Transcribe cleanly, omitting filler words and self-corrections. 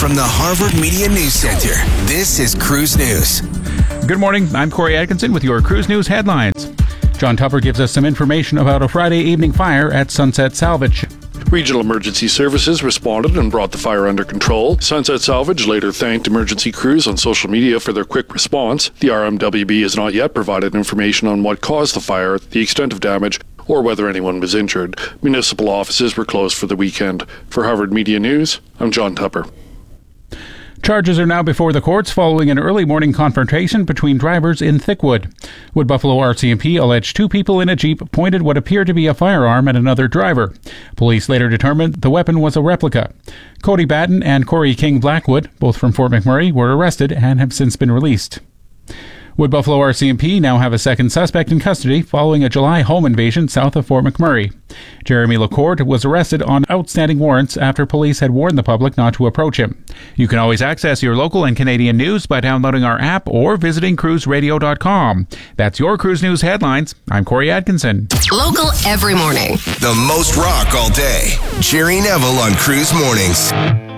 From the Harvard Media News Center, this is Cruise News. Good morning. I'm Corey Atkinson with your Cruise News headlines. John Tupper gives us some information about a Friday evening fire at Sunset Salvage. Regional Emergency Services responded and brought the fire under control. Sunset Salvage later thanked emergency crews on social media for their quick response. The RMWB has not yet provided information on what caused the fire, the extent of damage, or whether anyone was injured. Municipal offices were closed for the weekend. For Harvard Media News, I'm John Tupper. Charges are now before the courts following an early morning confrontation between drivers in Thickwood. Wood Buffalo RCMP alleged two people in a Jeep pointed what appeared to be a firearm at another driver. Police later determined the weapon was a replica. Cody Batten and Corey King Blackwood, both from Fort McMurray, were arrested and have since been released. Wood Buffalo RCMP now have a second suspect in custody following a July home invasion south of Fort McMurray. Jeremy LaCourte was arrested on outstanding warrants after police had warned the public not to approach him. You can always access your local and Canadian news by downloading our app or visiting cruiseradio.com. That's your Cruise News headlines. I'm Corey Atkinson. Local every morning. The most rock all day. Jerry Neville on Cruise Mornings.